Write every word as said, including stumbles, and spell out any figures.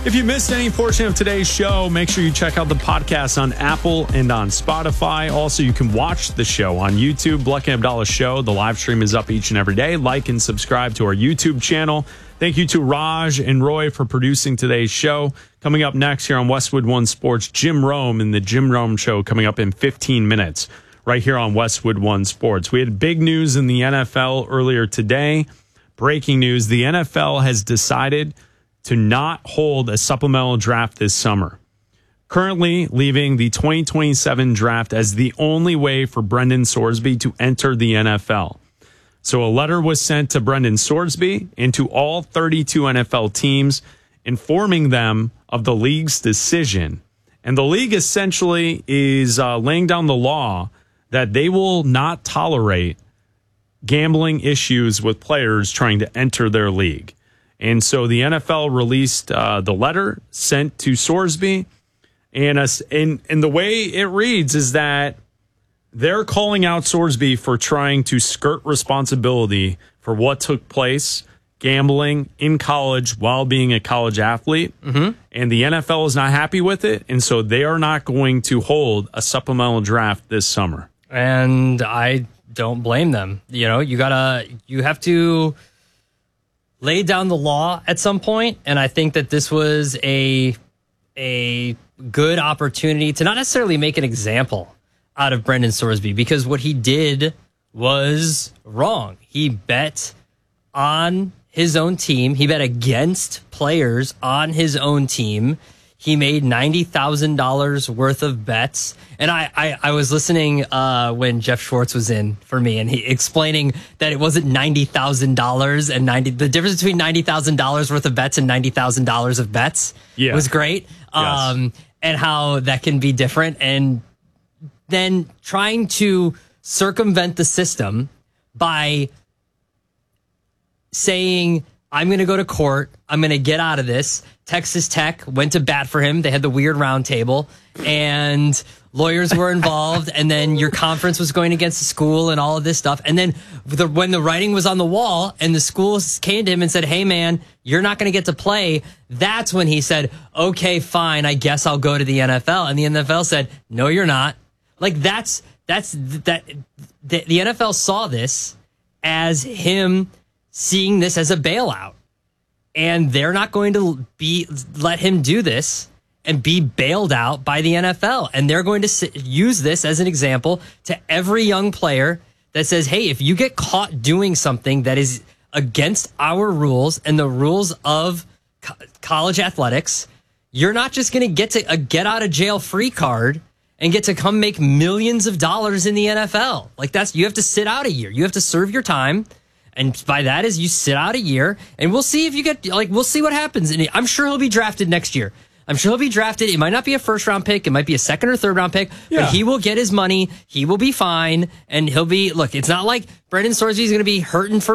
If you missed any portion of today's show, make sure you check out the podcast on Apple and on Spotify. Also, you can watch the show on YouTube, Bleck and Abdallah Show. The live stream is up each and every day. Like and subscribe to our YouTube channel. Thank you to Raj and Roy for producing today's show. Coming up next here on Westwood One Sports, Jim Rome and the Jim Rome Show coming up in fifteen minutes right here on Westwood One Sports. We had big news in the N F L earlier today. Breaking news, the N F L has decided to not hold a supplemental draft this summer, currently leaving the twenty twenty-seven draft as the only way for Brendan Sorsby to enter the N F L. So a letter was sent to Brendan Sorsby and to all thirty-two N F L teams informing them of the league's decision. And the league essentially is uh, laying down the law that they will not tolerate gambling issues with players trying to enter their league. And so the N F L released uh, the letter sent to Sorsby. And, uh, and, and the way it reads is that they're calling out Sorsby for trying to skirt responsibility for what took place gambling in college while being a college athlete. Mm-hmm. And the N F L is not happy with it. And so they are not going to hold a supplemental draft this summer. And I don't blame them. You know, you gotta, you have to lay down the law at some point, and I think that this was a a good opportunity to not necessarily make an example out of Brendan Sorsby, because what he did was wrong. He bet on his own team. He bet against players on his own team. He made ninety thousand dollars worth of bets. And I, I, I was listening uh, when Jeff Schwartz was in for me, and he explaining that it wasn't ninety thousand dollars and ninety, the difference between ninety thousand dollars worth of bets and ninety thousand dollars of bets yeah. was great. Yes. Um, and how that can be different. And then trying to circumvent the system by saying, I'm going to go to court. I'm going to get out of this. Texas Tech went to bat for him. They had the weird round table, and lawyers were involved. And then your conference was going against the school and all of this stuff. And then the, when the writing was on the wall and the school came to him and said, hey, man, you're not going to get to play. That's when he said, okay, fine. I guess I'll go to the N F L. And the N F L said, no, you're not. Like that's that's that the, the N F L saw this as him seeing this as a bailout. And they're not going to be let him do this and be bailed out by the N F L. And they're going to sit, use this as an example to every young player that says, hey, if you get caught doing something that is against our rules and the rules of co- college athletics, you're not just going to get to a get out of jail free card and get to come make millions of dollars in the N F L. Like that's, you have to sit out a year. You have to serve your time. And by that is you sit out a year, and we'll see if you get, like, we'll see what happens. And I'm sure he'll be drafted next year. I'm sure he'll be drafted. It might not be a first round pick. It might be a second or third round pick, yeah. But he will get his money. He will be fine. And he'll be, look, it's not like Brendan Sorsby is going to be hurting for